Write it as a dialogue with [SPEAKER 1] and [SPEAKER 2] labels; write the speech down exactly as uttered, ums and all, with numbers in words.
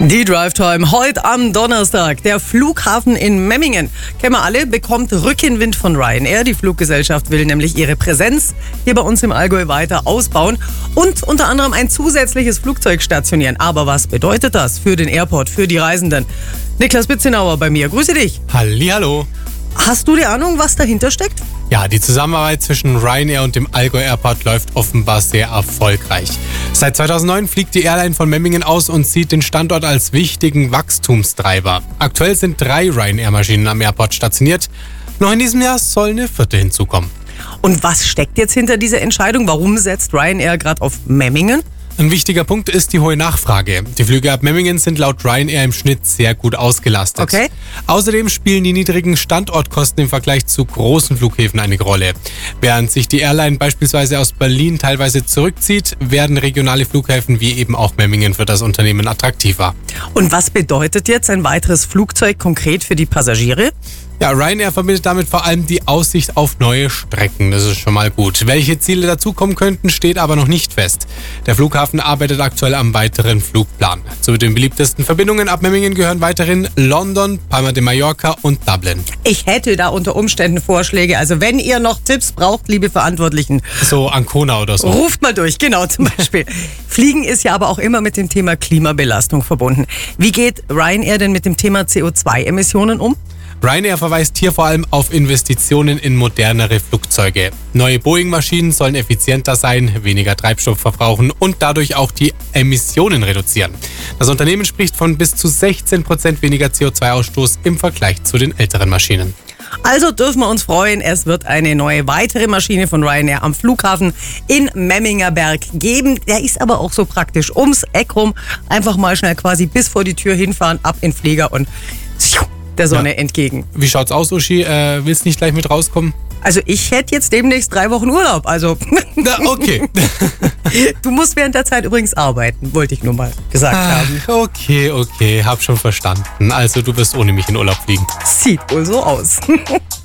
[SPEAKER 1] Die Drive Time heute am Donnerstag. Der Flughafen in Memmingen, kennen wir alle, bekommt Rückenwind von Ryanair. Die Fluggesellschaft will nämlich ihre Präsenz hier bei uns im Allgäu weiter ausbauen und unter anderem ein zusätzliches Flugzeug stationieren. Aber was bedeutet das für den Airport, für die Reisenden? Niklas Bitzenauer bei mir, grüße dich.
[SPEAKER 2] Hallihallo.
[SPEAKER 1] Hast du die Ahnung, was dahinter steckt?
[SPEAKER 2] Ja, die Zusammenarbeit zwischen Ryanair und dem Allgäu Airport läuft offenbar sehr erfolgreich. Seit zweitausendneun fliegt die Airline von Memmingen aus und sieht den Standort als wichtigen Wachstumstreiber. Aktuell sind drei Ryanair-Maschinen am Airport stationiert. Noch in diesem Jahr soll eine vierte hinzukommen.
[SPEAKER 1] Und was steckt jetzt hinter dieser Entscheidung? Warum setzt Ryanair gerade auf Memmingen?
[SPEAKER 2] Ein wichtiger Punkt ist die hohe Nachfrage. Die Flüge ab Memmingen sind laut Ryanair im Schnitt sehr gut ausgelastet.
[SPEAKER 1] Okay.
[SPEAKER 2] Außerdem spielen die niedrigen Standortkosten im Vergleich zu großen Flughäfen eine Rolle. Während sich die Airline beispielsweise aus Berlin teilweise zurückzieht, werden regionale Flughäfen wie eben auch Memmingen für das Unternehmen attraktiver.
[SPEAKER 1] Und was bedeutet jetzt ein weiteres Flugzeug konkret für die Passagiere?
[SPEAKER 2] Ja, Ryanair verbindet damit vor allem die Aussicht auf neue Strecken. Das ist schon mal gut. Welche Ziele dazukommen könnten, steht aber noch nicht fest. Der Flughafen arbeitet aktuell am weiteren Flugplan. Zu den beliebtesten Verbindungen ab Memmingen gehören weiterhin London, Palma de Mallorca und Dublin.
[SPEAKER 1] Ich hätte da unter Umständen Vorschläge. Also wenn ihr noch Tipps braucht, liebe Verantwortlichen.
[SPEAKER 2] So Ancona oder so.
[SPEAKER 1] Ruft mal durch, genau zum Beispiel. Fliegen ist ja aber auch immer mit dem Thema Klimabelastung verbunden. Wie geht Ryanair denn mit dem Thema C O zwei Emissionen um?
[SPEAKER 2] Ryanair verweist hier vor allem auf Investitionen in modernere Flugzeuge. Neue Boeing-Maschinen sollen effizienter sein, weniger Treibstoff verbrauchen und dadurch auch die Emissionen reduzieren. Das Unternehmen spricht von bis zu sechzehn Prozent weniger C O zwei Ausstoß im Vergleich zu den älteren Maschinen.
[SPEAKER 1] Also dürfen wir uns freuen, es wird eine neue weitere Maschine von Ryanair am Flughafen in Memmingerberg geben. Der ist aber auch so praktisch ums Eck rum. Einfach mal schnell quasi bis vor die Tür hinfahren, ab in den Flieger und der Sonne ja. entgegen.
[SPEAKER 2] Wie schaut's aus, Uschi? Äh, willst nicht gleich mit rauskommen?
[SPEAKER 1] Also ich hätte jetzt demnächst drei Wochen Urlaub, also...
[SPEAKER 2] Na, okay.
[SPEAKER 1] Du musst während der Zeit übrigens arbeiten, wollte ich nur mal gesagt
[SPEAKER 2] Ach,
[SPEAKER 1] haben.
[SPEAKER 2] Okay, okay, hab schon verstanden. Also du wirst ohne mich in Urlaub fliegen.
[SPEAKER 1] Sieht wohl so aus.